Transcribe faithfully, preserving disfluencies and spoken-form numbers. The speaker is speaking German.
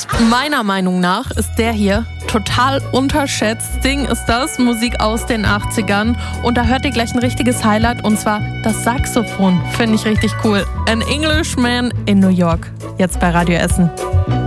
Meiner Meinung nach ist der hier total unterschätzt. Ding ist das, Musik aus den achtzigern. Und da hört ihr gleich ein richtiges Highlight, und zwar das Saxophon. Finde ich richtig cool. An Englishman in New York. Jetzt bei Radio Essen.